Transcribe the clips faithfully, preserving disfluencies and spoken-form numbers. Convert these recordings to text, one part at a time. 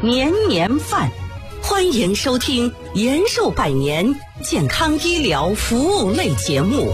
年年饭。欢迎收听延寿百年健康医疗服务类节目。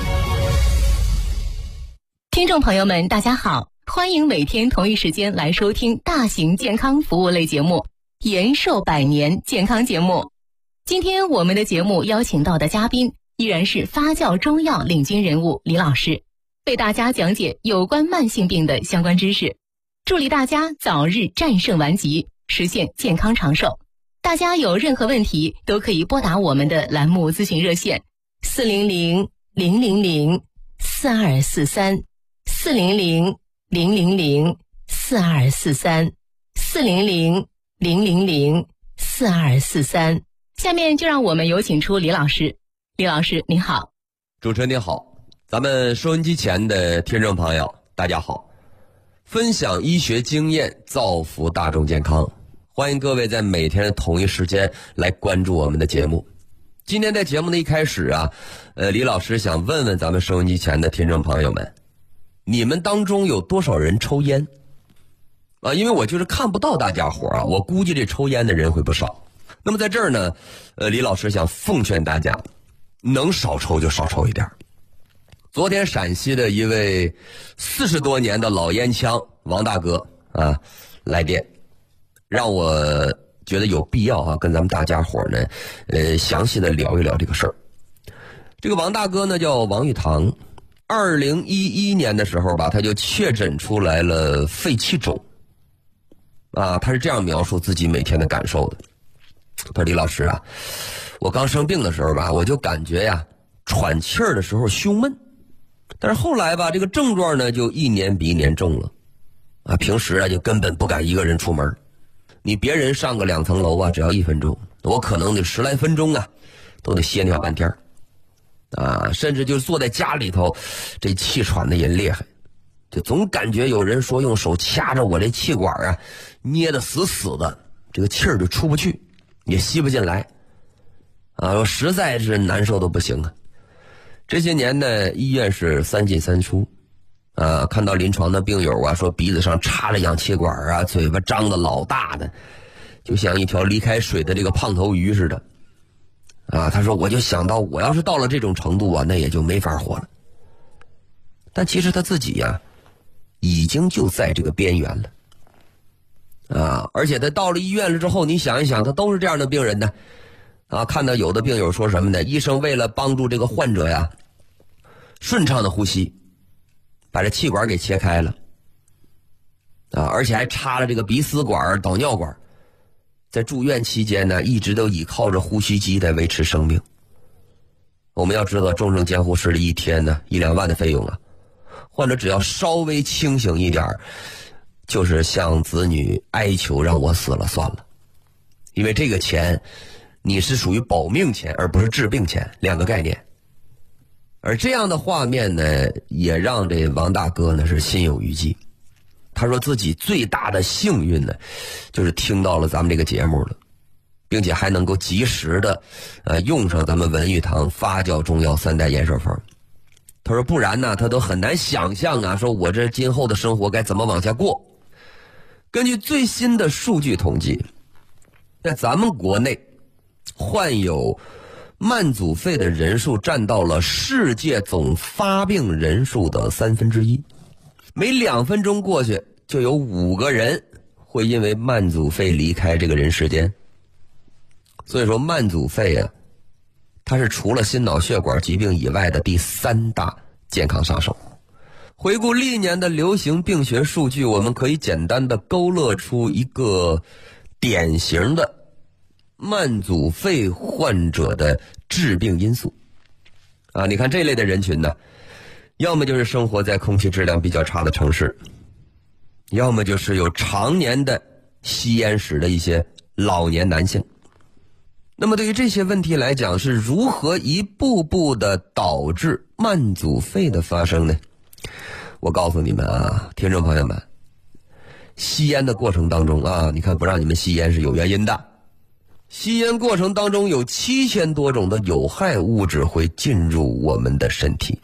听众朋友们，大家好，欢迎每天同一时间来收听大型健康服务类节目延寿百年健康节目。今天我们的节目邀请到的嘉宾依然是发酵中药领军人物李老师，为大家讲解有关慢性病的相关知识，助力大家早日战胜顽疾，实现健康长寿。大家有任何问题都可以拨打我们的栏目咨询热线四零零零零零四二四三四零零零零零四二四三四零零零零零四二四三。下面就让我们有请出李老师。李老师您好。 主持人您好，咱们收音机前的听众朋友大家好，分享医学经验，造福大众健康，欢迎各位在每天的同一时间来关注我们的节目。今天在节目的一开始啊，呃，李老师想问问咱们收音机前的听众朋友们，你们当中有多少人抽烟啊？因为我就是看不到大家伙啊，我估计这抽烟的人会不少。那么在这儿呢，呃，李老师想奉劝大家，能少抽就少抽一点。昨天陕西的一位四十多年的老烟枪王大哥啊来电，让我觉得有必要啊跟咱们大家伙呢，呃，详细的聊一聊这个事儿。这个王大哥呢叫王玉堂，二零一一年的时候吧，他就确诊出来了肺气肿，啊，他是这样描述自己每天的感受的。他说：“李老师啊，我刚生病的时候吧，我就感觉呀，喘气儿的时候胸闷，但是后来吧，这个症状呢就一年比一年重了，啊，平时啊就根本不敢一个人出门。你别人上个两层楼啊，只要一分钟，我可能得十来分钟啊，都得歇尿半天啊，甚至就坐在家里头，这气喘的也厉害，就总感觉有人说用手掐着我这气管啊，捏得死死的，这个气儿就出不去，也吸不进来，啊，我实在是难受的不行啊。这些年呢，医院是三进三出，啊，看到临床的病友啊，说鼻子上插着氧气管啊，嘴巴张得老大的，就像一条离开水的这个胖头鱼似的，啊，他说我就想到我要是到了这种程度啊，那也就没法活了。但其实他自己呀，已经就在这个边缘了。啊，而且他到了医院了之后，你想一想，他都是这样的病人呢，啊，看到有的病友说什么呢？医生为了帮助这个患者呀，顺畅的呼吸，把这气管给切开了，啊，而且还插了这个鼻丝管、导尿管，在住院期间呢，一直都倚靠着呼吸机在维持生命。我们要知道，重症监护室里一天呢一两万的费用啊，患者只要稍微清醒一点，就是向子女哀求让我死了算了，因为这个钱你是属于保命钱而不是治病钱，两个概念。而这样的画面呢，也让这王大哥呢是心有余悸。他说自己最大的幸运呢，就是听到了咱们这个节目了，并且还能够及时的呃用上咱们文玉堂发酵中药三代延寿方。他说不然呢，他都很难想象啊，说我这今后的生活该怎么往下过。根据最新的数据统计，在咱们国内患有慢阻肺的人数占到了世界总发病人数的三分之一，每两分钟过去就有五个人会因为慢阻肺离开这个人世间。所以说慢阻肺啊，它是除了心脑血管疾病以外的第三大健康杀手。回顾历年的流行病学数据，我们可以简单的勾勒出一个典型的慢阻肺患者的致病因素。啊，你看这类的人群呢，要么就是生活在空气质量比较差的城市，要么就是有常年的吸烟史的一些老年男性。那么对于这些问题来讲，是如何一步步的导致慢阻肺的发生呢？我告诉你们啊，听众朋友们，吸烟的过程当中啊，你看不让你们吸烟是有原因的。吸烟过程当中有七千多种的有害物质会进入我们的身体。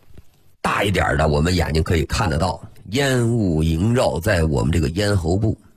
大一点的，我们眼睛可以看得到，烟雾萦绕在我们这个咽喉部，